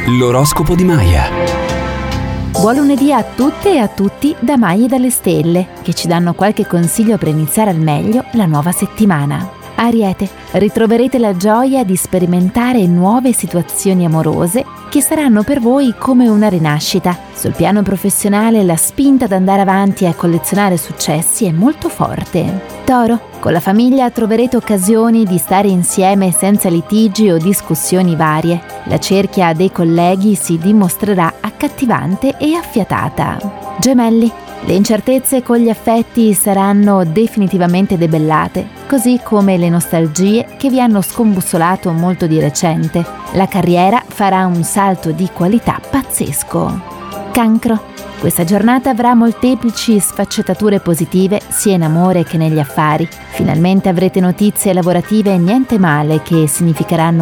L'oroscopo di Maya. Buon lunedì a tutte e a tutti da Maya e dalle stelle, che ci danno qualche consiglio per iniziare al meglio la nuova settimana. Ariete, ritroverete la gioia di sperimentare nuove situazioni amorose che saranno per voi come una rinascita. Sul piano professionale la spinta ad andare avanti e a collezionare successi è molto forte. Toro, con la famiglia troverete occasioni di stare insieme senza litigi o discussioni varie. La cerchia dei colleghi si dimostrerà accattivante e affiatata. Gemelli, le incertezze con gli affetti saranno definitivamente debellate, così come le nostalgie che vi hanno scombussolato molto di recente. La carriera farà un salto di qualità pazzesco. Cancro, questa giornata avrà molteplici sfaccettature positive sia in amore che negli affari. Finalmente avrete notizie lavorative niente male che significheranno